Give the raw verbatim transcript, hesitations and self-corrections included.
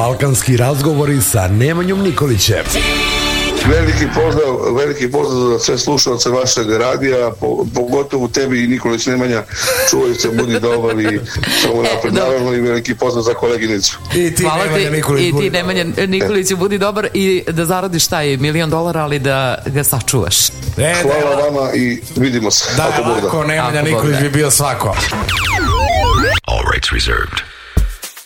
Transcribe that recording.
Balkanski razgovori sa Nemanjom Nikolićem. Veliki pozdrav, veliki pozdrav za sve slušalce vašeg radija, po, pogotovo tebi i Nikolić Nemanja, čuvaj se, budi dobar i samo napred, naravno i veliki pozdrav za koleginicu. I ti Hvala Nemanja ti, Nikolić, i ti Nemanja Nikoliću, budi dobar i da zaradiš taj milion dolara, ali da ga sačuvaš. E, Hvala da, vama i vidimo se. Da, ako lako, Nemanja Nikolić bi bio svako. All rights reserved.